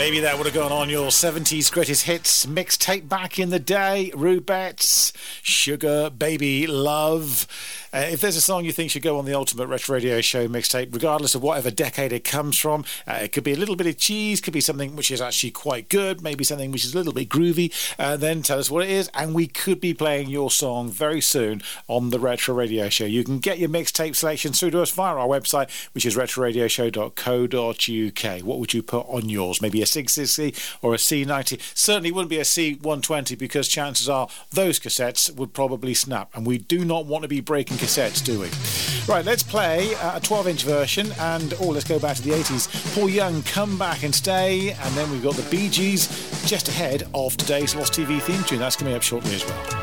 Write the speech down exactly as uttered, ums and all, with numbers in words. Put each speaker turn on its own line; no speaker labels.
Maybe that would have gone on your seventies greatest hits mixtape back in the day. Rubettes, Sugar Baby Love. Uh, if there's a song you think should go on the Ultimate Retro Radio Show mixtape, regardless of whatever decade it comes from, uh, it could be a little bit of cheese, could be something which is actually quite good, maybe something which is a little bit groovy, uh, then tell us what it is, and we could be playing your song very soon on the Retro Radio Show. You can get your mixtape selections through to us via our website, which is retro radio show dot co dot uk. What would you put on yours? Maybe a six sixty or a C ninety? Certainly wouldn't be a C one twenty, because chances are those cassettes would probably snap, and we do not want to be breaking cassettes, do we? Right, let's play a twelve inch version, and oh, let's go back to the eighties. Paul Young, Come Back and Stay, and then we've got the Bee Gees just ahead of today's Lost T V theme tune. That's coming up shortly as well.